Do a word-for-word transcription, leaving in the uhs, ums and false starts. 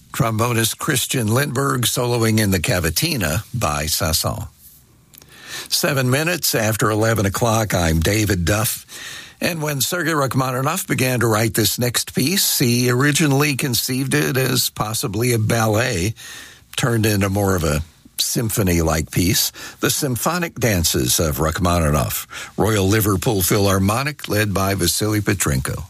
Trombonist Christian Lindberg soloing in the Cavatina by Sasson. Seven minutes after eleven o'clock, I'm David Duff. And when Sergei Rachmaninoff began to write this next piece, he originally conceived it as possibly a ballet, turned into more of a symphony-like piece, the Symphonic Dances of Rachmaninoff, Royal Liverpool Philharmonic, led by Vasily Petrenko.